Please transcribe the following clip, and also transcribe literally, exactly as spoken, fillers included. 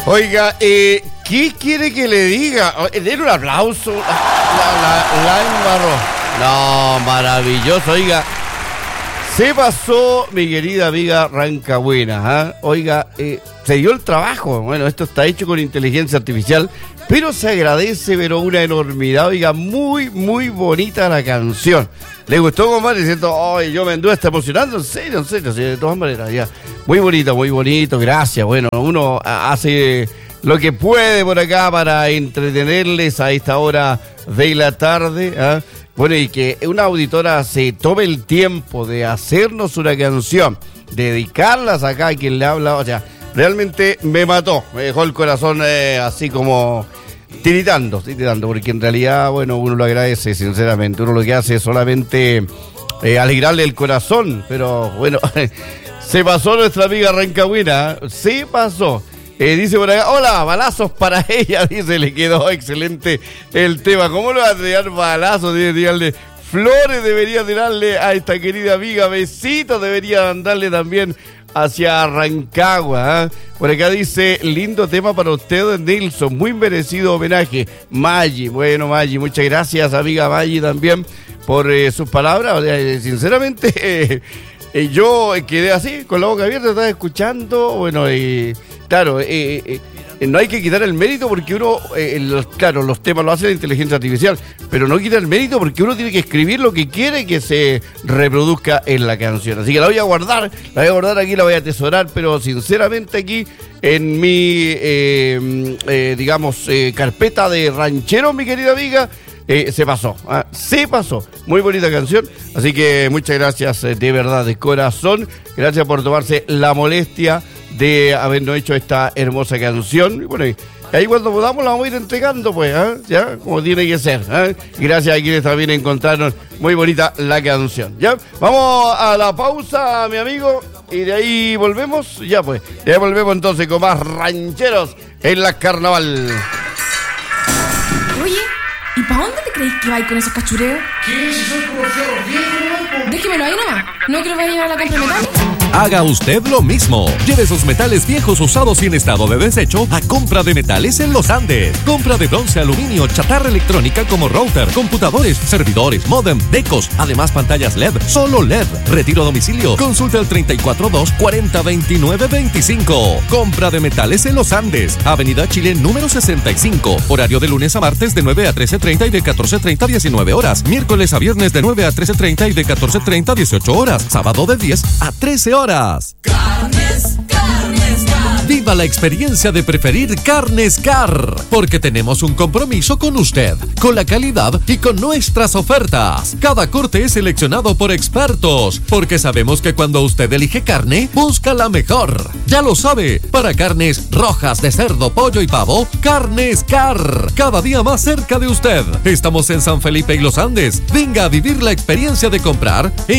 Oiga, eh, ¿qué quiere que le diga? Denle un aplauso. La, la, la embarró. No, maravilloso, oiga. Se pasó, mi querida amiga Rancagüena, ¿eh? Oiga, eh, se dio el trabajo. Bueno, esto está hecho con inteligencia artificial, pero se agradece, pero una enormidad. Oiga, muy, muy bonita la canción. ¿Le gustó, compadre? Diciendo, oye, yo me anduve hasta emocionando, en serio, en serio, sí, de todas maneras, ya. Muy bonito, muy bonito, gracias. Bueno, uno hace lo que puede por acá para entretenerles a esta hora de la tarde, ¿eh? Bueno, y que una auditora se tome el tiempo de hacernos una canción, dedicarlas acá a quien le habla, o sea, realmente me mató, me dejó el corazón eh, así como tiritando, tiritando, porque en realidad, bueno, uno lo agradece, sinceramente, uno lo que hace es solamente eh, alegrarle el corazón, pero bueno, se pasó nuestra amiga Rancagüena, se pasó. Eh, dice por acá, hola, balazos para ella, dice, le quedó excelente el tema. ¿Cómo le va a tirar balazos? Tiene que tirarle flores, debería tirarle a esta querida amiga, besitos debería mandarle también hacia Rancagua, ¿eh? Por acá dice, lindo tema para usted, Nilson, muy merecido homenaje. Maggi, bueno, Maggi, muchas gracias, amiga Maggi, también por eh, sus palabras. O sea, eh, sinceramente, eh, eh, yo quedé así, con la boca abierta, estaba escuchando, bueno, y... Claro, eh, eh, no hay que quitar el mérito porque uno, eh, los, claro, los temas lo hace la inteligencia artificial, pero no quita el mérito porque uno tiene que escribir lo que quiere que se reproduzca en la canción. Así que la voy a guardar, la voy a guardar aquí, la voy a atesorar, pero sinceramente aquí en mi, eh, eh, digamos, eh, carpeta de ranchero, mi querida amiga, Eh, se pasó, ¿eh? se pasó. Muy bonita canción, así que muchas gracias eh, de verdad, de corazón. Gracias por tomarse la molestia de habernos hecho esta hermosa canción. Y bueno, y ahí cuando podamos la vamos a ir entregando, pues, ¿eh? Ya, como tiene que ser, ¿eh? Gracias a quienes también encontraron muy bonita la canción. Ya, vamos a la pausa, mi amigo, y de ahí volvemos. Ya, pues, de ahí volvemos entonces con más rancheros en la carnaval. Oye, ¿y para dónde te crees que vais con esos cachureos? ¿Qué? Si son como fierros viejos, ¿no? Déjemelo ahí nomás. ¿No creo que vaya a llevar a la compra de metales? Haga usted lo mismo. Lleve sus metales viejos usados y en estado de desecho a Compra de Metales en Los Andes. Compra de bronce, aluminio, chatarra electrónica como router, computadores, servidores, módem, decos, además pantallas L E D, solo L E D. Retiro a domicilio. Consulta el treinta y cuatro dos, cuarenta, veintinueve, veinticinco. Compra de Metales en Los Andes. Avenida Chile número sesenta y cinco. Horario de lunes a martes de nueve a trece treinta y de catorce treinta a diecinueve horas. Miércoles a viernes de nueve a trece treinta y de catorce treinta a dieciocho horas. Sábado de diez a trece horas. Carnes, carnes, carnes. Viva la experiencia de preferir Carnes Car, porque tenemos un compromiso con usted, con la calidad y con nuestras ofertas. Cada corte es seleccionado por expertos, porque sabemos que cuando usted elige carne, busca la mejor. Ya lo sabe, para carnes rojas de cerdo, pollo y pavo, Carnes Car, cada día más cerca de usted. Estamos en San Felipe y Los Andes. Venga a vivir la experiencia de comprar en